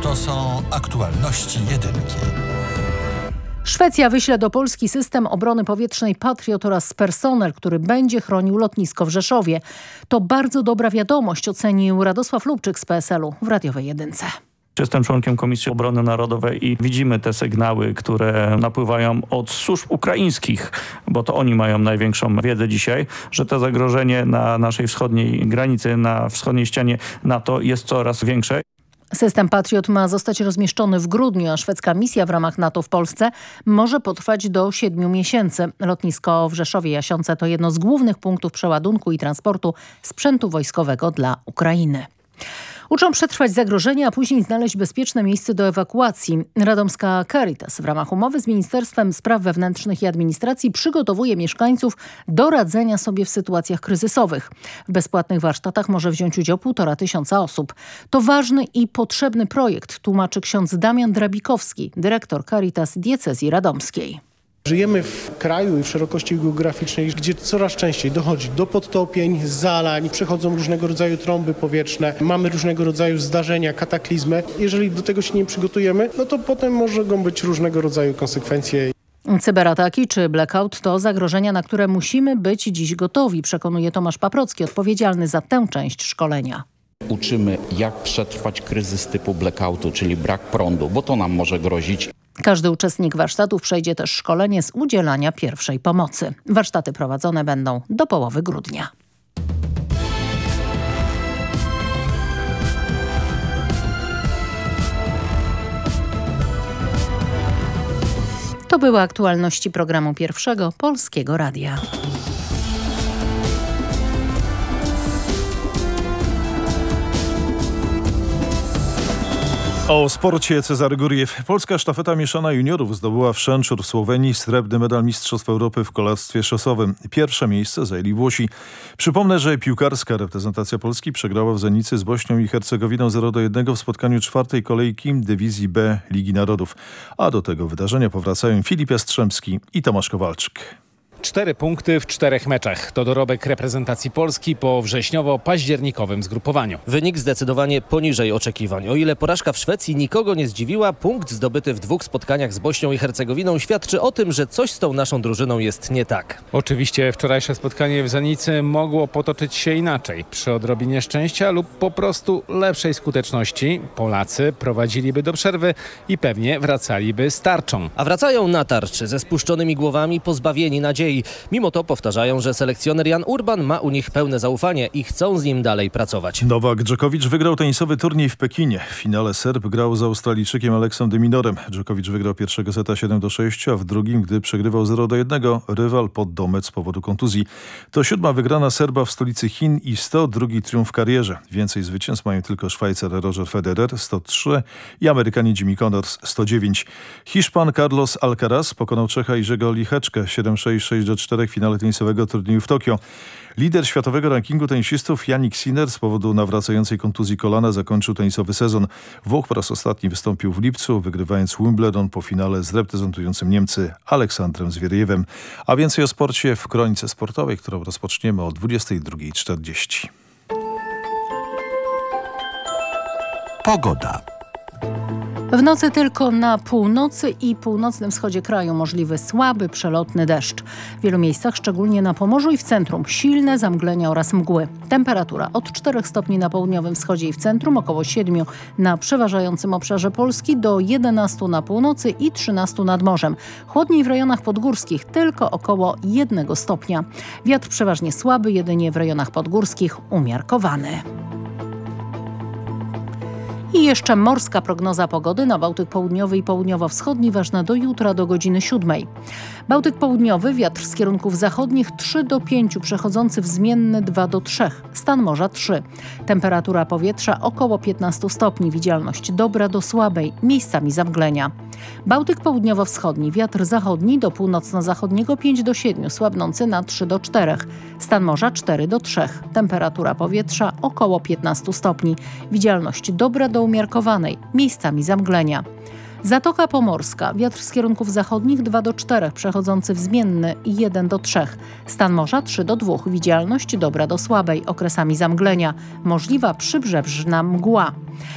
To są aktualności jedynki. Szwecja wyśle do Polski system obrony powietrznej Patriot oraz personel, który będzie chronił lotnisko w Rzeszowie. To bardzo dobra wiadomość, ocenił Radosław Lubczyk z PSL-u w Radiowej Jedynce. Jestem członkiem Komisji Obrony Narodowej i widzimy te sygnały, które napływają od służb ukraińskich, bo to oni mają największą wiedzę dzisiaj, że to zagrożenie na naszej wschodniej granicy, na wschodniej ścianie NATO jest coraz większe. System Patriot ma zostać rozmieszczony w grudniu, a szwedzka misja w ramach NATO w Polsce może potrwać do 7 miesięcy. Lotnisko w Rzeszowie-Jasiące to jedno z głównych punktów przeładunku i transportu sprzętu wojskowego dla Ukrainy. Uczą przetrwać zagrożenia, a później znaleźć bezpieczne miejsce do ewakuacji. Radomska Caritas w ramach umowy z Ministerstwem Spraw Wewnętrznych i Administracji przygotowuje mieszkańców do radzenia sobie w sytuacjach kryzysowych. W bezpłatnych warsztatach może wziąć udział 1500 osób. To ważny i potrzebny projekt, tłumaczy ksiądz Damian Drabikowski, dyrektor Caritas diecezji radomskiej. Żyjemy w kraju i w szerokości geograficznej, gdzie coraz częściej dochodzi do podtopień, zalań, przychodzą różnego rodzaju trąby powietrzne, mamy różnego rodzaju zdarzenia, kataklizmy. Jeżeli do tego się nie przygotujemy, no to potem mogą być różnego rodzaju konsekwencje. Cyberataki czy blackout to zagrożenia, na które musimy być dziś gotowi, przekonuje Tomasz Paprocki, odpowiedzialny za tę część szkolenia. Uczymy, jak przetrwać kryzys typu blackoutu, czyli brak prądu, bo to nam może grozić. Każdy uczestnik warsztatów przejdzie też szkolenie z udzielania pierwszej pomocy. Warsztaty prowadzone będą do połowy grudnia. To były aktualności programu Pierwszego Polskiego Radia. O sporcie Cezary Guriew. Polska sztafeta mieszana juniorów zdobyła w Szentszur w Słowenii srebrny medal Mistrzostw Europy w kolarstwie szosowym. Pierwsze miejsce zajęli Włosi. Przypomnę, że piłkarska reprezentacja Polski przegrała w Zenicy z Bośnią i Hercegowiną 0-1 w spotkaniu czwartej kolejki dywizji B Ligi Narodów. A do tego wydarzenia powracają Filip Jastrzębski i Tomasz Kowalczyk. 4 punkty w 4 meczach. To dorobek reprezentacji Polski po wrześniowo-październikowym zgrupowaniu. Wynik zdecydowanie poniżej oczekiwań. O ile porażka w Szwecji nikogo nie zdziwiła, punkt zdobyty w 2 spotkaniach z Bośnią i Hercegowiną świadczy o tym, że coś z tą naszą drużyną jest nie tak. Oczywiście wczorajsze spotkanie w Zenicy mogło potoczyć się inaczej. Przy odrobinie szczęścia lub po prostu lepszej skuteczności Polacy prowadziliby do przerwy i pewnie wracaliby z tarczą. A wracają na tarczy ze spuszczonymi głowami, pozbawieni nadziei. Mimo to powtarzają, że selekcjoner Jan Urban ma u nich pełne zaufanie i chcą z nim dalej pracować. Nowak Dżokowicz wygrał tenisowy turniej w Pekinie. W finale Serb grał z Australijczykiem Aleksem de Minorem. Dżokowicz wygrał pierwszego seta 7-6, a w drugim, gdy przegrywał 0-1, rywal poddał mecz z powodu kontuzji. To 7. wygrana Serba w stolicy Chin i 102. triumf w karierze. Więcej zwycięstw mają tylko Szwajcar Roger Federer 103 i Amerykanie Jimmy Connors 109. Hiszpan Carlos Alcaraz pokonał Czecha Jerzego Licheczkę 7-6, 6-4 w finale tenisowego turnieju w Tokio. Lider światowego rankingu tenisistów Jannik Sinner z powodu nawracającej kontuzji kolana zakończył tenisowy sezon. Włoch po raz ostatni wystąpił w lipcu, wygrywając Wimbledon po finale z reprezentującym Niemcy Aleksandrem Zwierjewem. A więcej o sporcie w Kronice Sportowej, którą rozpoczniemy o 22:40. Pogoda. W nocy tylko na północy i północnym wschodzie kraju możliwy słaby, przelotny deszcz. W wielu miejscach, szczególnie na Pomorzu i w centrum, silne zamglenia oraz mgły. Temperatura od 4 stopni na południowym wschodzie i w centrum, około 7 na przeważającym obszarze Polski, do 11 na północy i 13 nad morzem. Chłodniej w rejonach podgórskich, tylko około 1 stopnia. Wiatr przeważnie słaby, jedynie w rejonach podgórskich umiarkowany. I jeszcze morska prognoza pogody na Bałtyk Południowy i Południowo-Wschodni ważna do jutra do godziny 7. Bałtyk Południowy, wiatr z kierunków zachodnich 3-5, przechodzący w zmienny 2-3, stan morza 3. Temperatura powietrza około 15 stopni, widzialność dobra do słabej, miejscami zamglenia. Bałtyk Południowo-Wschodni, wiatr zachodni do północno-zachodniego 5-7, słabnący na 3-4, stan morza 4-3. Temperatura powietrza około 15 stopni, widzialność dobra do umiarkowanej, miejscami zamglenia. Zatoka Pomorska, wiatr z kierunków zachodnich 2-4, przechodzący w zmienny 1-3. Stan morza 3-2, widzialność dobra do słabej, okresami zamglenia, możliwa przybrzeżna mgła.